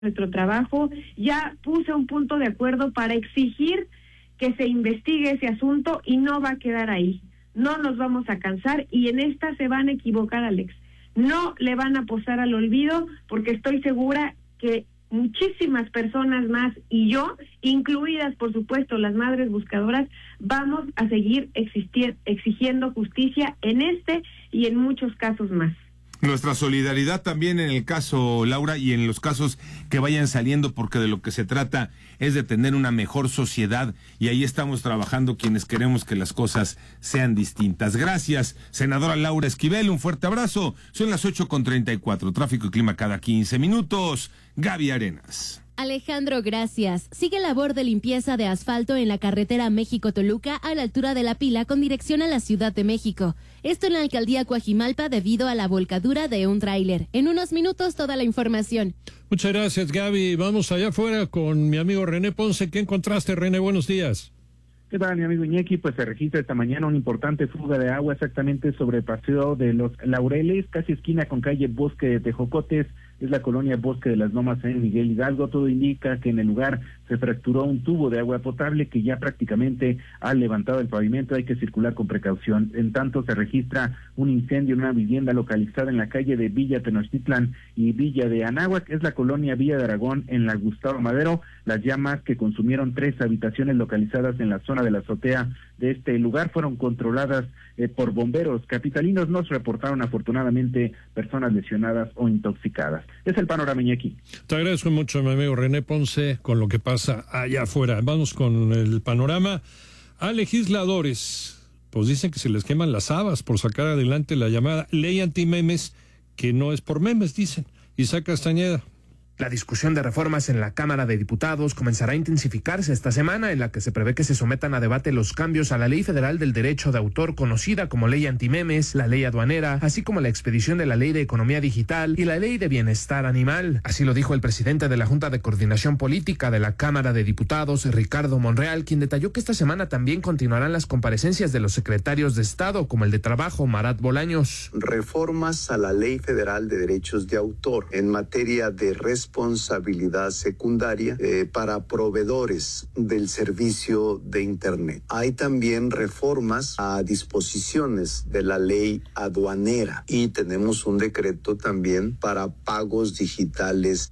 nuestro trabajo. Ya puse un punto de acuerdo para exigir que se investigue ese asunto y no va a quedar ahí. No nos vamos a cansar y en esta se van a equivocar, Alex. No le van a posar al olvido porque estoy segura que muchísimas personas más y yo, incluidas por supuesto las madres buscadoras, vamos a seguir exigiendo justicia en este y en muchos casos más. Nuestra solidaridad también en el caso, Laura, y en los casos que vayan saliendo, porque de lo que se trata es de tener una mejor sociedad, y ahí estamos trabajando quienes queremos que las cosas sean distintas. Gracias, senadora Laura Esquivel, un fuerte abrazo. Son las 8:34, tráfico y clima cada 15 minutos. Gaby Arenas. Alejandro, gracias. Sigue labor de limpieza de asfalto en la carretera México-Toluca a la altura de La Pila con dirección a la Ciudad de México. Esto en la alcaldía Coajimalpa debido a la volcadura de un tráiler. En unos minutos toda la información. Muchas gracias, Gaby. Vamos allá afuera con mi amigo René Ponce. ¿Qué encontraste, René? Buenos días. ¿Qué tal, mi amigo Iñaki? Pues se registra esta mañana una importante fuga de agua exactamente sobre el Paseo de los Laureles, casi esquina con calle Bosque de Tejocotes. Es la colonia Bosque de las Lomas en Miguel Hidalgo. Todo indica que en el lugar se fracturó un tubo de agua potable que ya prácticamente ha levantado el pavimento. Hay que circular con precaución. En tanto, se registra un incendio en una vivienda localizada en la calle de Villa Tenochtitlán y Villa de Anáhuac. Es la colonia Villa de Aragón en la Gustavo Madero. Las llamas que consumieron 3 habitaciones localizadas en la zona de la azotea de este lugar fueron controladas por bomberos capitalinos. No se reportaron afortunadamente personas lesionadas o intoxicadas. Es el panorama, Iñaki. Te agradezco mucho, mi amigo René Ponce, con lo que pasa allá afuera. Vamos con el panorama. A legisladores, pues dicen que se les queman las habas por sacar adelante la llamada ley antimemes, que no es por memes, dicen. Isaac Castañeda. La discusión de reformas en la Cámara de Diputados comenzará a intensificarse esta semana, en la que se prevé que se sometan a debate los cambios a la Ley Federal del Derecho de Autor, conocida como Ley Antimemes, la Ley Aduanera, así como la expedición de la Ley de Economía Digital y la Ley de Bienestar Animal. Así lo dijo el presidente de la Junta de Coordinación Política de la Cámara de Diputados, Ricardo Monreal, quien detalló que esta semana también continuarán las comparecencias de los secretarios de Estado, como el de Trabajo, Marat Bolaños. Reformas a la Ley Federal de Derechos de Autor en materia de responsabilidad secundaria para proveedores del servicio de Internet. Hay también reformas a disposiciones de la ley aduanera y tenemos un decreto también para pagos digitales.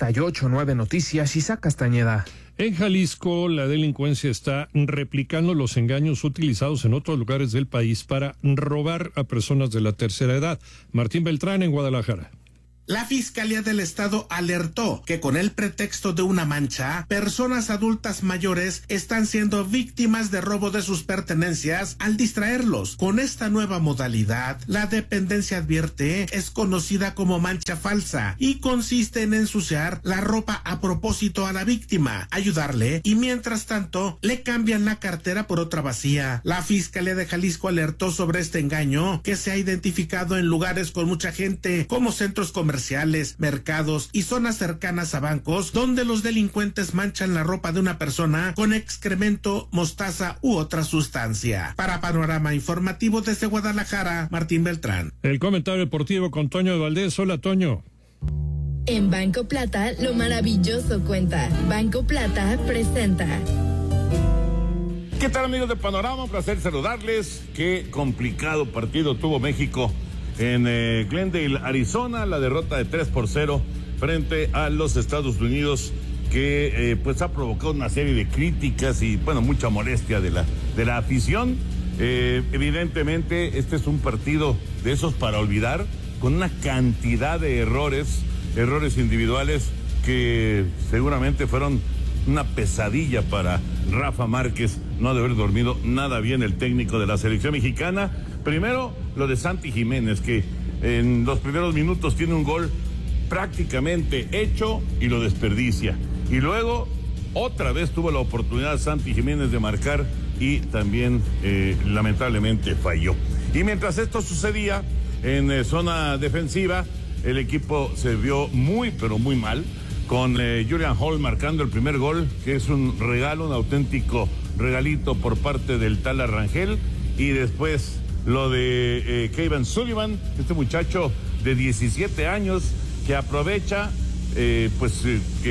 88.9 Noticias, Isaac Castañeda. En Jalisco, la delincuencia está replicando los engaños utilizados en otros lugares del país para robar a personas de la tercera edad. Martín Beltrán, en Guadalajara. La Fiscalía del Estado alertó que con el pretexto de una mancha, personas adultas mayores están siendo víctimas de robo de sus pertenencias al distraerlos. Con esta nueva modalidad, la dependencia advierte es conocida como mancha falsa y consiste en ensuciar la ropa a propósito a la víctima, ayudarle y mientras tanto le cambian la cartera por otra vacía. La Fiscalía de Jalisco alertó sobre este engaño que se ha identificado en lugares con mucha gente como centros comerciales, mercados y zonas cercanas a bancos, donde los delincuentes manchan la ropa de una persona con excremento, mostaza u otra sustancia. Para Panorama Informativo desde Guadalajara, Martín Beltrán. El comentario deportivo con Toño de Valdés. Hola, Toño. En Banco Plata, lo maravilloso cuenta. Banco Plata presenta. ¿Qué tal, amigos de Panorama? Un placer saludarles. Qué complicado partido tuvo México en Glendale, Arizona, la derrota de 3-0 frente a los Estados Unidos, que pues ha provocado una serie de críticas y bueno, mucha molestia de la afición. Evidentemente este es un partido de esos para olvidar, con una cantidad de errores individuales que seguramente fueron una pesadilla para Rafa Márquez. No ha de haber dormido nada bien el técnico de la selección mexicana. Primero, lo de Santi Jiménez, que en los primeros minutos tiene un gol prácticamente hecho y lo desperdicia. Y luego, otra vez tuvo la oportunidad Santi Jiménez de marcar y también lamentablemente falló. Y mientras esto sucedía, en zona defensiva, el equipo se vio muy, pero muy mal, con Julian Hall marcando el primer gol, que es un regalo, un auténtico regalito por parte del Tala Rangel, y después lo de Kevin Sullivan, este muchacho de 17 años que aprovecha pues que